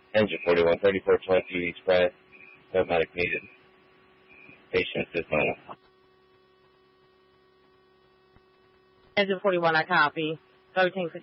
Engine 41, 3420 Express, paramedic needed. Patient assistance. Engine 41, I copy. 1350.